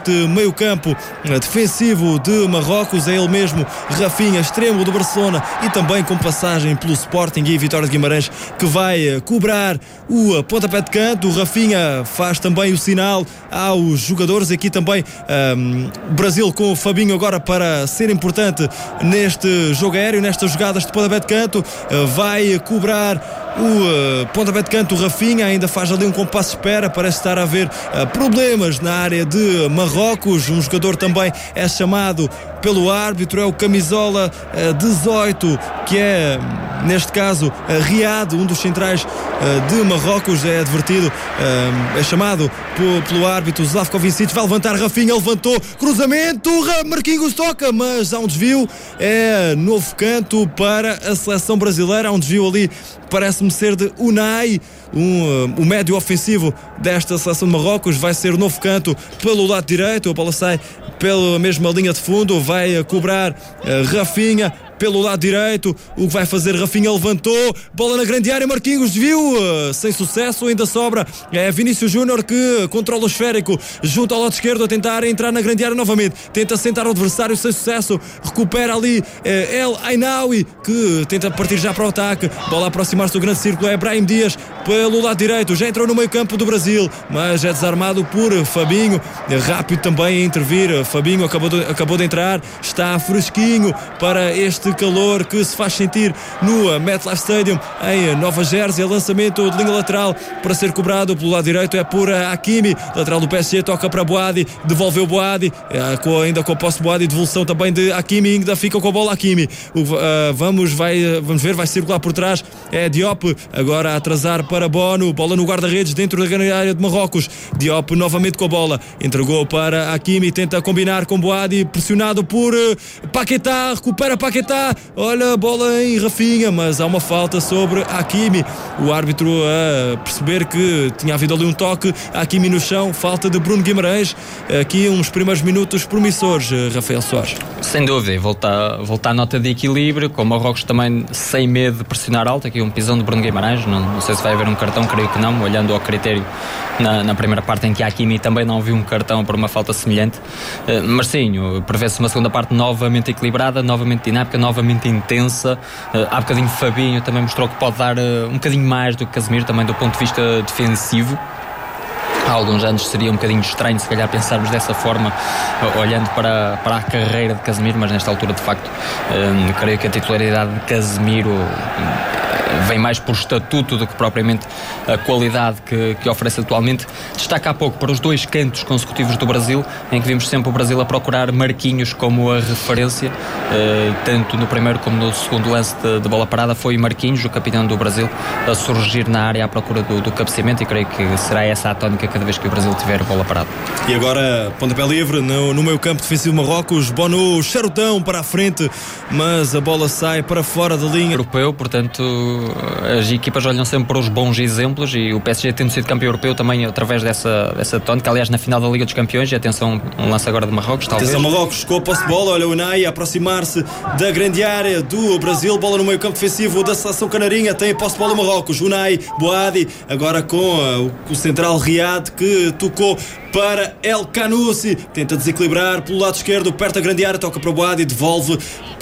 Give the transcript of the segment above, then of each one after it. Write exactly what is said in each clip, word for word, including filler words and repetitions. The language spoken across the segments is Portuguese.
neste meio-campo defensivo de Marrocos. É ele mesmo, Rafinha, extremo do Barcelona e também com passagem pelo Sporting e Vitória de Guimarães, que vai cobrar o pontapé de canto. O Rafinha faz também o sinal aos jogadores. Aqui também um, Brasil com o Fabinho agora para ser importante neste jogo aéreo, nestas jogadas de pontapé de canto. Uh, vai cobrar o uh, pontapé de canto. O Rafinha ainda faz ali um compasso de espera, parece estar a haver uh, problemas na área de Marrocos. Um jogador também é chamado pelo árbitro, é o camisola uh, dezoito, que é neste caso uh, Riad, um dos centrais uh, de Marrocos. É advertido, uh, é chamado por, pelo árbitro Zlatko Vincic. Vai levantar Rafinha, levantou, cruzamento, Marquinhos toca, mas há um desvio. É novo canto para a seleção brasileira. Há um desvio ali, parece-me ser de Unai, um, uh, o médio ofensivo desta seleção de Marrocos. Vai ser novo canto pelo lado direito. A bola sai pela mesma linha de fundo, vai uh, cobrar uh, Rafinha pelo lado direito. O que vai fazer? Rafinha levantou, bola na grande área, Marquinhos desviou, uh, sem sucesso. Ainda sobra, é Vinícius Júnior que controla o esférico junto ao lado esquerdo a tentar entrar na grande área novamente, tenta sentar o adversário sem sucesso, recupera ali uh, El Ainaoui, que tenta partir já para o ataque, bola a aproximar-se do grande círculo. É Brahim Dias pelo lado direito, já entrou no meio campo do Brasil, mas é desarmado por Fabinho, rápido também a intervir. Fabinho acabou de, acabou de entrar, está fresquinho para este calor que se faz sentir no MetLife Stadium em Nova Jersey. Lançamento de linha lateral para ser cobrado pelo lado direito, é por Hakimi, lateral do P S G, toca para Boadi, devolveu Boadi, ainda com a posse de Boadi, devolução também de Hakimi, ainda fica com a bola Hakimi. Uh, vamos, vai, vamos ver, vai circular por trás, é Diop, agora a atrasar para Bono, bola no guarda-redes dentro da grande área de Marrocos. Diop novamente com a bola, entregou para Hakimi, tenta combinar com Boadi, pressionado por uh, Paquetá, recupera Paquetá, olha a bola em Rafinha, mas há uma falta sobre Hakimi. O árbitro a perceber que tinha havido ali um toque, Hakimi no chão, falta de Bruno Guimarães. Aqui uns primeiros minutos promissores, Rafael Soares. Sem dúvida, volta, volta à nota de equilíbrio, com o Marrocos também sem medo de pressionar alto. Aqui um pisão de Bruno Guimarães, não, não sei se vai haver um cartão, creio que não, olhando ao critério na, na primeira parte em que Hakimi também não viu um cartão por uma falta semelhante, uh, mas sim, prevê-se uma segunda parte novamente equilibrada, novamente dinâmica, novamente intensa. Uh, há bocadinho Fabinho também mostrou que pode dar uh, um bocadinho mais do que Casemiro, também do ponto de vista defensivo. Há alguns anos seria um bocadinho estranho se calhar pensarmos dessa forma, olhando para, para a carreira de Casemiro, mas nesta altura de facto um, creio que a titularidade de Casemiro vem mais por estatuto do que propriamente a qualidade que, que oferece atualmente. Destaca há pouco para os dois cantos consecutivos do Brasil, em que vimos sempre o Brasil a procurar Marquinhos como a referência, uh, tanto no primeiro como no segundo lance de, de bola parada. Foi Marquinhos, o capitão do Brasil, a surgir na área à procura do, do cabeceamento, e creio que será essa a tónica cada vez que o Brasil tiver bola parada. E agora pontapé livre no, no meio campo defensivo Marrocos. Bono, charutão para a frente, mas a bola sai para fora da linha. Europeu, portanto as equipas olham sempre para os bons exemplos, e o P S G tendo sido campeão europeu também através dessa, dessa tónica. Aliás, na final da Liga dos Campeões, e atenção, um lance agora de Marrocos, talvez. Atenção Marrocos com a posse de bola, olha o Unai a aproximar-se da grande área do Brasil, bola no meio campo defensivo da seleção canarinha, tem a posse de bola Marrocos, Unai, Boadi, agora com uh, o central Riad, que tocou para El Kanoussi, tenta desequilibrar pelo lado esquerdo, perto da grande área, toca para o Boadi, devolve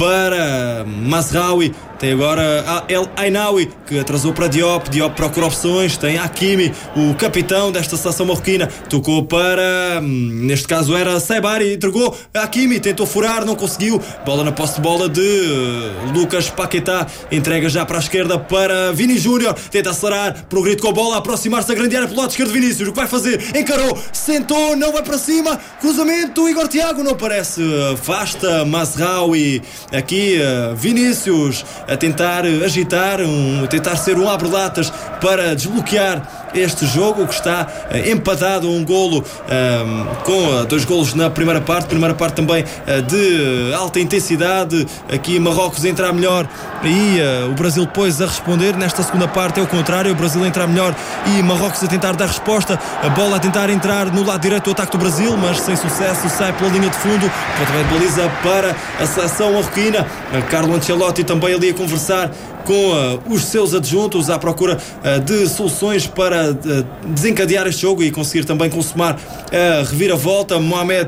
para Mazraoui, tem agora El Ainaoui, que atrasou para Diop, Diop procura opções, tem Hakimi, o capitão desta seleção marroquina, tocou para, neste caso era Saibari, entregou Hakimi, tentou furar, não conseguiu, bola na posse de bola de uh, Lucas Paquetá, entrega já para a esquerda para Vini Júnior, tenta acelerar, progride com a bola, aproximar-se da grande área pelo lado esquerdo. Vinícius, o que vai fazer? Encarou, sentou, não vai para cima, cruzamento, Igor Thiago não aparece, afasta Mazraoui, aqui uh, Vinícius a tentar agitar, um, tentar ser um abre-latas para desbloquear este jogo, que está uh, empatado a um golo, um, com uh, dois golos na primeira parte, primeira parte também uh, de alta intensidade, aqui Marrocos a entrar melhor e uh, o Brasil depois a responder. Nesta segunda parte é o contrário, o Brasil a entrar melhor e Marrocos a tentar dar resposta, a bola a tentar entrar no lado direito do ataque do Brasil, mas sem sucesso, sai pela linha de fundo, pontapé de baliza para a seleção marroquina. Carlo Ancelotti também ali a conversar com uh, os seus adjuntos à procura uh, de soluções para uh, desencadear este jogo e conseguir também consumar a uh, reviravolta. Mohamed